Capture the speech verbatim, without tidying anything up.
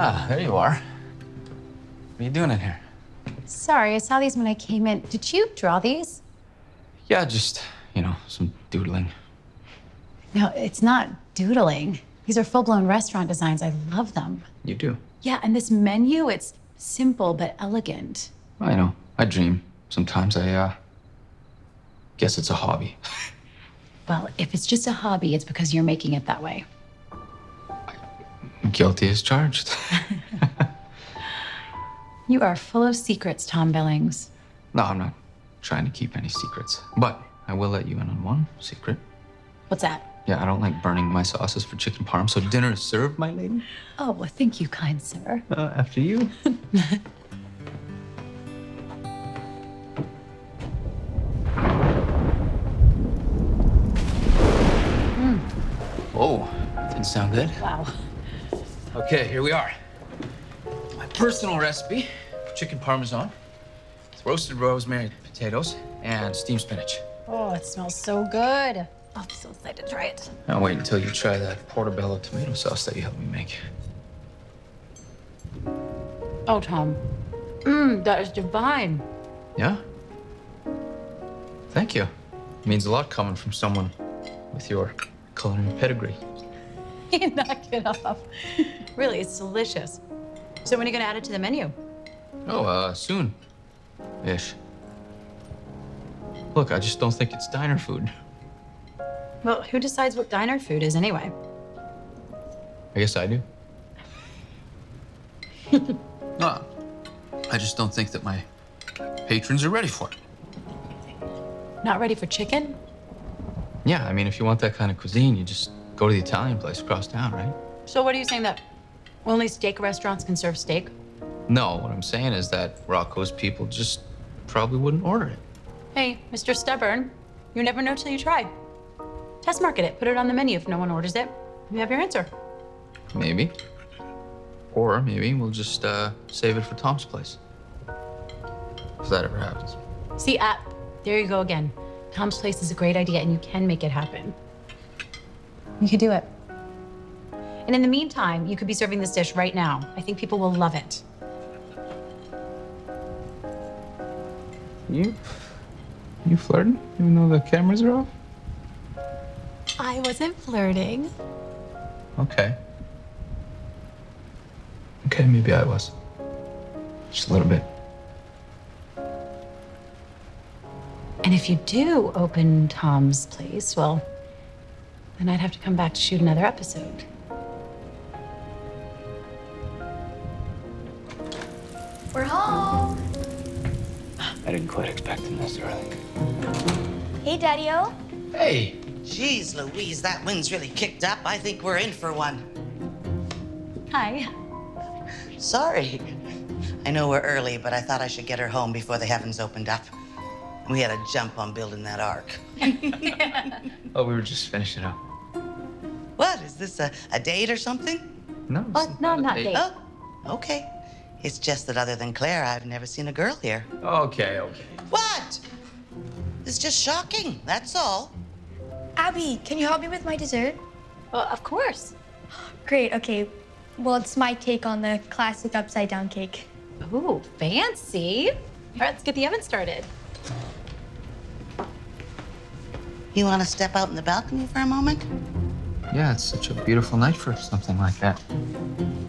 Ah, there you are. What are you doing in here? Sorry, I saw these when I came in. Did you draw these? Yeah, just, you know, some doodling. No, it's not doodling. These are full-blown restaurant designs. I love them. You do? Yeah, and this menu, it's simple but elegant. I know. I dream. Sometimes I, uh, guess it's a hobby. Well, if it's just a hobby, it's because you're making it that way. Guilty as charged. You are full of secrets, Tom Billings. No, I'm not trying to keep any secrets. But I will let you in on one secret. What's that? Yeah, I don't like burning my sauces for chicken parm, so dinner is served, my lady. Oh, well, thank you, kind sir. Uh, after you. mm. Whoa, didn't sound good. Wow. Okay, here we are. My personal recipe, chicken parmesan, with roasted rosemary potatoes and steamed spinach. Oh, it smells so good. Oh, I'm so excited to try it. I'll wait until you try that portobello tomato sauce that you helped me make. Oh, Tom. Mmm, that is divine. Yeah? Thank you. It means a lot coming from someone with your culinary pedigree. Knock it off. Really, it's delicious. So when are you gonna add it to the menu? Oh, uh, soon. Ish. Look, I just don't think it's diner food. Well, who decides what diner food is anyway? I guess I do. No, I just don't think that my patrons are ready for it. Not ready for chicken? Yeah, I mean, if you want that kind of cuisine, you just go to the Italian place across town, right? So what are you saying, that only steak restaurants can serve steak? No, what I'm saying is that Rocco's people just probably wouldn't order it. Hey, Mister Stubborn, you never know till you try. Test market it, put it on the menu. If no one orders it, you have your answer. Maybe. Or maybe we'll just uh, save it for Tom's place. If that ever happens. See, uh, there you go again. Tom's place is a great idea and you can make it happen. You could do it. And in the meantime, you could be serving this dish right now. I think people will love it. You? You flirting, even though the cameras are off? I wasn't flirting. Okay. Okay, maybe I was. Just a little bit. And if you do open Tom's place, well, then I'd have to come back to shoot another episode. We're home. I didn't quite expect him this early. Hey, Daddy-O. Hey. Jeez Louise, that wind's really kicked up. I think we're in for one. Hi. Sorry. I know we're early, but I thought I should get her home before the heavens opened up. We had a jump on building that ark. Oh, we were just finishing up. What, is this a, a date or something? No. What? No, not date. Oh, okay. It's just that other than Claire, I've never seen a girl here. Okay, okay. What? It's just shocking, that's all. Abby, can you help me with my dessert? Well, of course. Great, okay. Well, it's my take on the classic upside down cake. Ooh, fancy. All right, let's get the oven started. You want to step out in the balcony for a moment? Yeah, it's such a beautiful night for something like that.